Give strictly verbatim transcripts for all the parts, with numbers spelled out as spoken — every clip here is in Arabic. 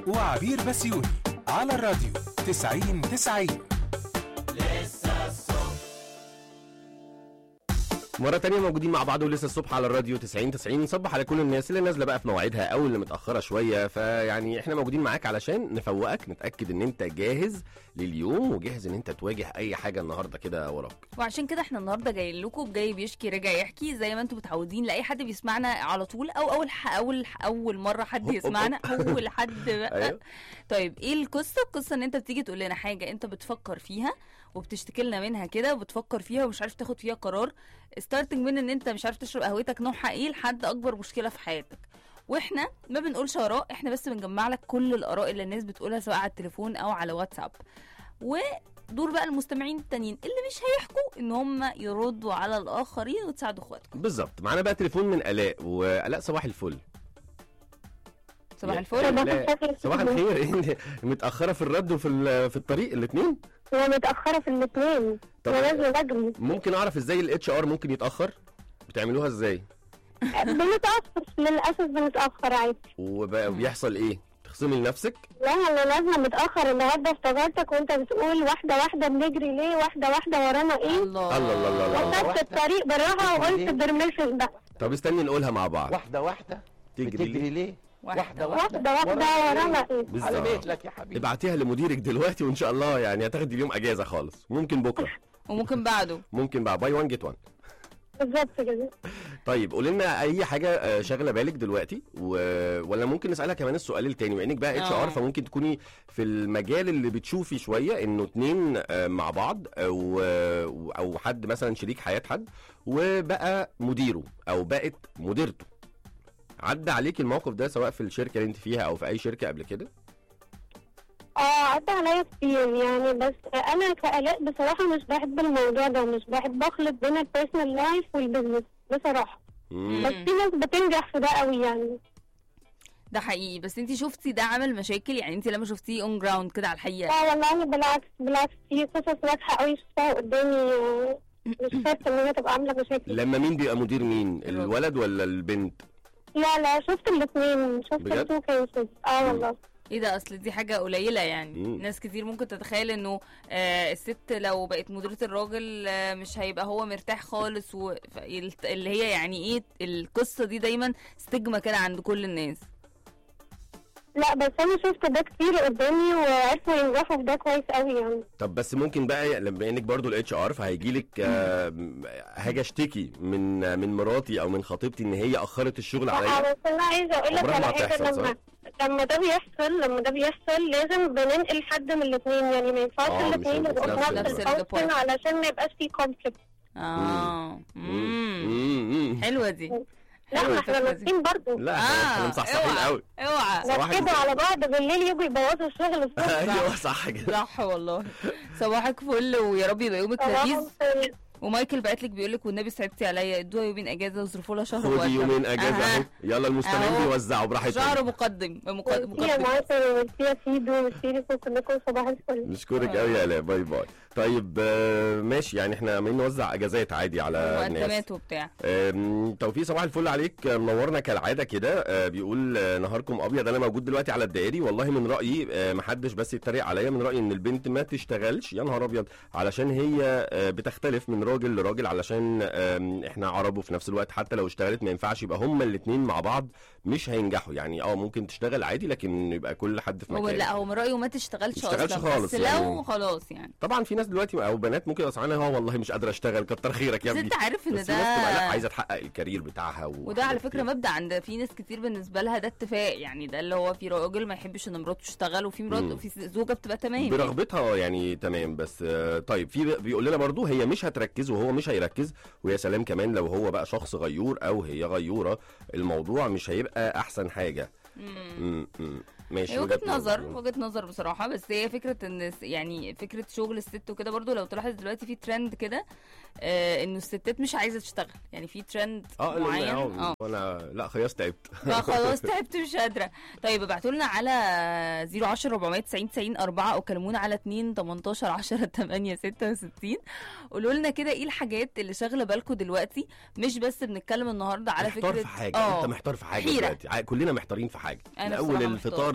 وعبير بسيوني على الراديو تسعين تسعين. مرة تانية موجودين مع بعض ولسه الصبح على الراديو تسعين تسعين. نصبح على كل الناس اللي نازلة بقى في مواعيدها أو اللي متأخرة شوية، فيعني احنا موجودين معاك علشان نفوقك، نتأكد ان انت جاهز لليوم وجاهز ان انت تواجه اي حاجة النهاردة كده وراك. وعشان كده احنا النهارده جايين لكم جاي بيشكي رجع يحكي زي ما انتم متعودين لاي حد بيسمعنا على طول، او اول ح... اول ح... اول مرة حد يسمعنا اول حد بقى. أيوه. طيب ايه القصة؟ القصة ان انت بتيجي تقول لنا حاجة انت بتفكر فيها وبتشتكي لنا منها كده وبتفكر فيها ومش عارف تاخد فيها قرار، ستارتنج من ان انت مش عارف تشرب قهوتك نوعها ايه لحد اكبر مشكله في حياتك. واحنا ما بنقولش اراء، احنا بس بنجمع لك كل الاراء اللي الناس بتقولها سواء على التليفون او على واتساب، ودور بقى المستمعين التانيين اللي مش هيحكوا ان هم يردوا على الاخرين وتساعدوا اخواتكم. بالظبط. معانا بقى تليفون من الاء، والاء صباح الفل. صباح الفل. صباح الخير. انت متاخره في الرد وفي في الطريق الاثنين؟ انا متاخره في الاثنين، انا نازله بدري. ممكن اعرف ازاي الاتش ار ممكن يتاخر؟ بتعملوها ازاي؟ بنتاخر للاسف، بنتاخر عادي. وبيحصل ايه؟ تخصمي لنفسك؟ لا انا لازم متاخر النهارده، افتكرتك وانت بتقول واحده واحده بنجري ليه، واحده واحده ورانا ايه. الله الله الله الله. وصلت الطريق بالراحه وقلت برمشش بقى. طب استني نقولها مع بعض. واحده واحده تجري ليه, ليه؟ واحده واحده واحده ورانا ايه. على بيتك يا حبيبي. ابعتيها لمديرك دلوقتي وان شاء الله يعني هتاخدي اليوم اجازه خالص، ممكن بكره وممكن بعده، ممكن بعد باي وان جيت وان. بالظبط كده. طيب قولي لنا اي حاجه شاغله بالك دلوقتي و... ولا ممكن نسالها كمان السؤال التاني، وانك بقى اتش ار فممكن تكوني في المجال اللي بتشوفي شويه انه اتنين مع بعض او او حد مثلا شريك حياه حد وبقى مديره او بقت مديرته. عدى عليك الموقف ده سواء في الشركه اللي انت فيها او في اي شركه قبل كده؟ اه عدى عليا كتير يعني، بس انا كآلاء بصراحه مش بحب الموضوع ده، مش بحب اخلط بين البيرسونال لايف والبزنس بصراحه. مم. بس في ناس بتنجح في ده قوي يعني. ده حقيقي. بس انتي شفتي ده عمل مشاكل يعني؟ انتي لما شفتيه اون جراوند كده على الحقيقه؟ لا والله بالعكس، بالعكس في قصص واضحه قوي شفتها قدامي، مش شايفه ان هي تبقى عامله مشاكل. لما مين بيبقى مدير مين؟ الولد ولا البنت؟ لا لا شفت الاثنين، شفت التو كيسز. اه والله. ايه ده؟ اصل دي حاجه قليله يعني. مم. ناس كتير ممكن تتخيل انه آه الست لو بقت مديره الراجل آه مش هيبقى هو مرتاح خالص، و... اللي هي يعني ايه القصه دي دايما ستيجما كده عند كل الناس. لا بس انا شفت ده كتير قدامي وعرفوا ينجحوا في ده كويس قوي يعني. طب بس ممكن بقى لما انك برضو الاتش ار فهيجي لك آه هاجي اشتكي من من مراتي او من خطيبتي ان هي اخرت الشغل عليا. بس انا عايزه اقول لك على حاجه، لما لما ده بيحصل لما ده بيحصل لازم بننقل حد من الاثنين، يعني ما ينفعش آه الاثنين يبقوا في نفس الفانكشن علشان ما يبقاش فيه كونفليكت. اه امم حلوه دي. لا ما احنا ناسين برضه. لا احنا مصحصحين قوي. اوعى ركزوا على بعض بالليل يجوا يبوظوا الشغل الصبح. ايوه صح كده. صح والله. صباحك فل ويا رب يبقى يومك لذيذ. ومايكل بعتلك بيقولك والنبي صعبتي عليا ادوها يومين اجازه وظروفوا لها شهر خدي يومين اجازه اهو. يلا المستمعين بيوزعوا براحتهم. شهر مقدم مقدم مقدم. يا مايكل وميرسي يا سيدو وميرسي لكم كلكم صباح الفل. نشكرك قوي يا الاء. باي باي. طيب ماشي يعني احنا عمالين نوزع اجازات عادي على الناس مقدمات وبتاع. توفيق صباح الفل عليك، منورنا كالعاده كده. بيقول نهاركم ابيض، انا موجود دلوقتي على الدائري. والله من رايي محدش بس يتريق عليا، من رايي ان البنت ما تشتغلش يا نهار ابيض علشان هي بتختلف من راجل لراجل، علشان احنا عرب وفي نفس الوقت حتى لو اشتغلت ما ينفعش يبقى هما الاثنين مع بعض مش هينجحوا يعني. اه ممكن تشتغل عادي لكن يبقى كل حد في مكانه. لا هو من رايه ما تشتغلش, تشتغلش اصلا خالص بس يعني. لو خلاص يعني طبعا في ناس دلوقتي او بنات ممكن اصلا اه والله مش قادره اشتغل كتر خيرك يا ابني. انت عارف ان ده لا عايزه تحقق الكارير بتاعها و... وده على فكره مبدا عند في ناس كتير بالنسبه لها ده اتفاق يعني. ده اللي هو في راجل ما يحبش ان مراته تشتغل وفي مراته وفي زوجه بتبقى تمام برغبتها يعني تمام. بس طيب في بيقول لنا برضو هي مش هتركز وهو مش هيركز، ويا سلام كمان لو هو بقى شخص غيور او هي غيوره الموضوع مش هيبقى احسن حاجه. امم ماشي. وجهة نظر وجهة نظر بصراحة. بس هي فكرة ان يعني فكرة شغل الست وكده برضو لو تلاحظ دلوقتي في ترند كده آه انه الستات مش عايزة تشتغل يعني. في ترند آه معين اه وانا لا خلاص تعبت. لا خلاص تعبت مش قادرة. طيب ابعتوا لنا على زيرو عشرة أربعمية تسعين تسعين أربعة او كلمونا على اتنين تمنتاشر عشرة تمانية ستة وستين. قولوا لنا كده ايه الحاجات اللي شاغلة بالكم دلوقتي. مش بس بنتكلم النهارده على محتار فكرة في حاجة. اه انت محتار في حاجة حيرة. دلوقتي. كلنا محتارين في حاجة. أنا اول الفطار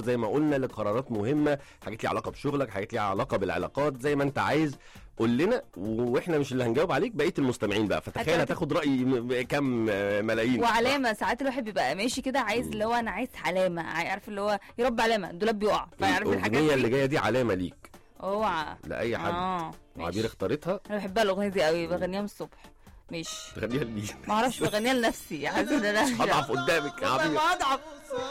زي ما قلنا لقرارات مهمه، حاجات ليها علاقه بشغلك، حاجات ليها علاقه بالعلاقات، زي ما انت عايز قول لنا، واحنا مش اللي هنجاوب عليك، بقيه المستمعين بقى. فتخيل هتاخد راي م- كام ملايين. وعلامه ساعات الواحد بيبقى ماشي كده عايز اللي هو انا عايز علامه، عارف اللي هو يا رب علامه الدولاب بيقع، فعارف الحاجات الاغنيه اللي دي. جايه دي علامه ليك اوعى لاي حد. اه عبير ماشي. اختارتها، انا بحبها الاغنيه دي قوي، بغنيها من الصبح. ماشي تغنيها لمين؟ ما اعرفش، بغنيها لنفسي، حاسه ان انا هضعف قدامك يا عبير. اضعف